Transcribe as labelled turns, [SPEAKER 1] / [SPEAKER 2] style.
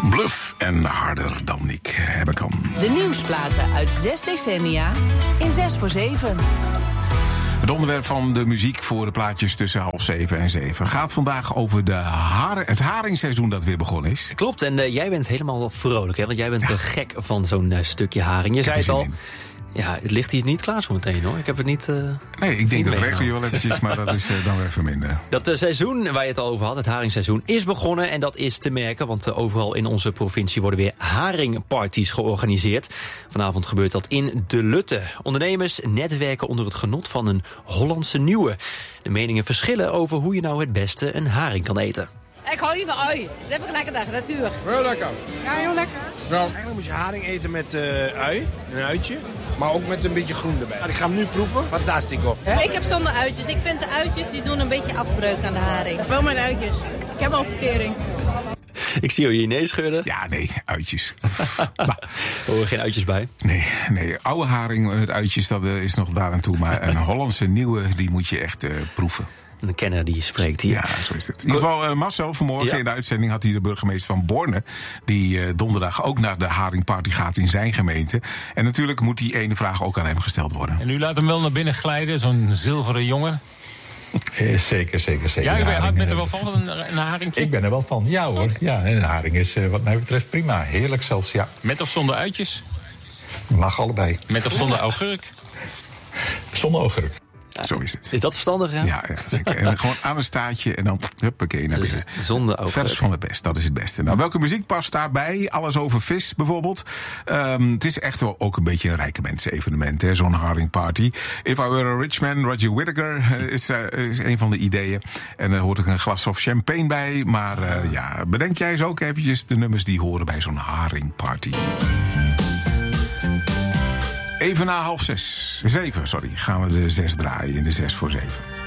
[SPEAKER 1] Bluff en harder dan ik hebben kan.
[SPEAKER 2] De nieuwsplaten uit 6 decennia in 6 voor 7.
[SPEAKER 1] Het onderwerp van de muziek voor de plaatjes tussen 6:30 en 7 gaat vandaag over het haringseizoen dat weer begonnen is.
[SPEAKER 3] Klopt, en jij bent helemaal vrolijk, hè? Want jij bent gek van zo'n stukje haring. Je zei het al. Ja, het ligt hier niet klaar zo meteen, hoor. Ik heb het niet.
[SPEAKER 1] Nee, ik denk dat regel je wel eventjes, maar dat is dan weer even minder.
[SPEAKER 3] Dat seizoen waar je het al over had, het haringseizoen, is begonnen. En dat is te merken, want overal in onze provincie worden weer haringparties georganiseerd. Vanavond gebeurt dat in De Lutte. Ondernemers netwerken onder het genot van een Hollandse nieuwe. De meningen verschillen over hoe je nou het beste een haring kan eten.
[SPEAKER 4] Ik hou niet van ui. Dat heb ik lekker dag, natuur.
[SPEAKER 5] Heel lekker.
[SPEAKER 4] Ja, heel lekker.
[SPEAKER 5] Ja. Eigenlijk moet je haring eten met ui, een uitje. Maar ook met een beetje groen erbij. Ik ga hem nu proeven. Fantastico.
[SPEAKER 4] Ik heb zonder uitjes. Ik vind de uitjes die doen een beetje afbreuk aan de haring. Wel mijn uitjes. Ik heb al vertering.
[SPEAKER 3] Ik zie jou je nee schudden.
[SPEAKER 1] Ja, nee, uitjes.
[SPEAKER 3] Er horen geen uitjes bij.
[SPEAKER 1] Nee, oude haring met uitjes, dat is nog daar aan toe. Maar een Hollandse nieuwe, die moet je echt proeven.
[SPEAKER 3] Een kenner die spreekt hier.
[SPEAKER 1] Ja, zo is het. In ieder geval, Marcel, vanmorgen in de uitzending had hij de burgemeester van Borne, die donderdag ook naar de haringparty gaat in zijn gemeente. En natuurlijk moet die ene vraag ook aan hem gesteld worden.
[SPEAKER 6] En u laat hem wel naar binnen glijden, zo'n zilveren jongen.
[SPEAKER 7] Zeker.
[SPEAKER 6] Ja, u bent er wel van, een haringje?
[SPEAKER 7] Ik ben er wel van, ja hoor. Okay. Ja, en een haring is wat mij betreft prima. Heerlijk zelfs, ja.
[SPEAKER 6] Met of zonder uitjes?
[SPEAKER 7] Mag allebei.
[SPEAKER 6] Met of zonder augurk?
[SPEAKER 7] Zonder augurk.
[SPEAKER 1] Ja, zo is het.
[SPEAKER 3] Is dat verstandig, ja?
[SPEAKER 1] Ja, zeker. En gewoon aan een staartje en dan huppakee naar binnen.
[SPEAKER 3] Zonder augurk.
[SPEAKER 1] Vers van het best, dat is het beste. Nou, welke muziek past daarbij? Alles over vis bijvoorbeeld. Het is echt wel ook een beetje een rijke mensen-evenement, hè, zo'n haringparty. If I Were a Rich Man, Roger Whittaker is een van de ideeën. En er hoort ook een glas of champagne bij. Maar bedenk jij eens ook eventjes de nummers die horen bij zo'n haringparty. Even na 7:30 gaan we de 6 draaien in de 6 voor 7.